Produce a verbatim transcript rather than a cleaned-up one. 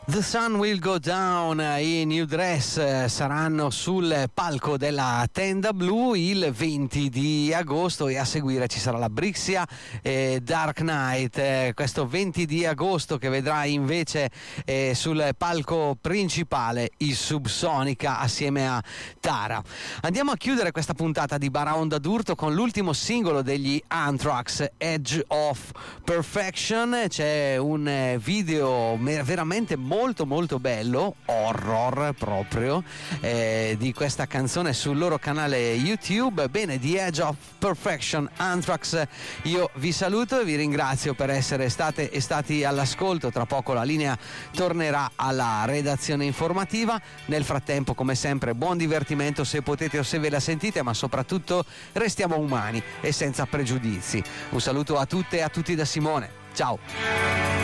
The Sun Will Go Down, i New Dress saranno sul palco della tenda blu il venti di agosto e a seguire ci sarà la Brixia eh, Dark Knight, eh, questo venti di agosto, che vedrà invece eh, sul palco principale i Subsonica assieme a Tara. Andiamo a chiudere questa puntata di Baraonda d'Urto con l'ultimo singolo degli Anthrax, Edge of Perfection. C'è un video veramente molto molto molto bello, horror proprio, eh, di questa canzone sul loro canale YouTube. Bene, di Edge of Perfection, Anthrax, io vi saluto e vi ringrazio per essere state e stati all'ascolto. Tra poco la linea tornerà alla redazione informativa. Nel frattempo, come sempre, buon divertimento se potete o se ve la sentite, ma soprattutto restiamo umani e senza pregiudizi. Un saluto a tutte e a tutti da Simone, ciao.